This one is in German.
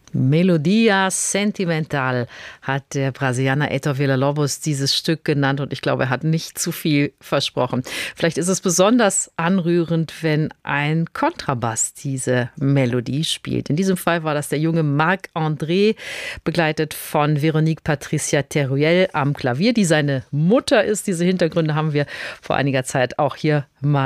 Melodia Sentimental hat der Brasilianer Heitor Villa-Lobos dieses Stück genannt und ich glaube, er hat nicht zu viel versprochen. Vielleicht ist es besonders anrührend, wenn ein Kontrabass diese Melodie spielt. In diesem Fall war das der junge Marc-André, begleitet von Véronique Patricia Teruel am Klavier, die seine Mutter ist. Diese Hintergründe haben wir vor einiger Zeit auch hier mal